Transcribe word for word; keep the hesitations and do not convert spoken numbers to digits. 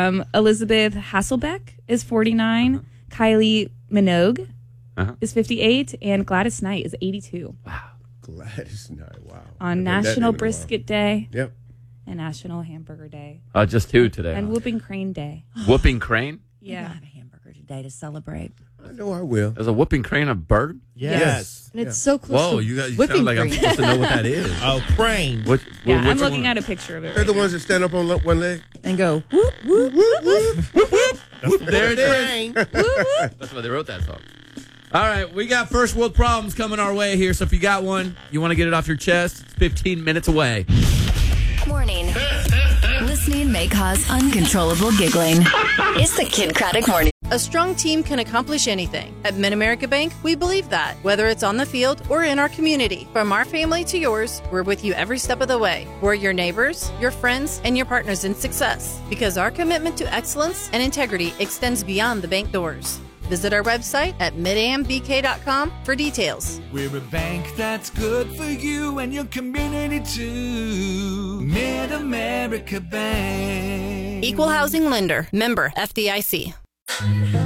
Um, Elizabeth Hasselbeck is forty-nine. Uh-huh. Kylie Minogue uh-huh. is fifty-eight. And Gladys Knight is eighty-two. Wow. Gladys Knight, wow. On National Brisket Day. Yep. And National Hamburger Day. Uh, just two today. And Whooping Crane Day. Whooping Crane? Yeah. You have a hamburger today to celebrate. I know I will. Is a whooping crane a bird? Yes. yes. And it's yeah. so close Whoa, to you guys you whipping sound like cream. I'm supposed to know what that is. Oh, crane. What, Yeah, which I'm looking one? at a picture of it. They're Right the now. ones that stand up on lo- one leg? And go, whoop, whoop, whoop, whoop, whoop. There it is. That's why they wrote that song. All right, we got first world problems coming our way here. So if you got one, you want to get it off your chest, it's fifteen minutes away. Morning. Listening may cause uncontrollable giggling. It's the Kid Craddock Morning. A strong team can accomplish anything. At Mid-America Bank, we believe that, whether it's on the field or in our community. From our family to yours, we're with you every step of the way. We're your neighbors, your friends, and your partners in success. Because our commitment to excellence and integrity extends beyond the bank doors. Visit our website at mid a m b k dot com for details. We're a bank that's good for you and your community too. Mid-America Bank. Equal housing lender. Member F D I C.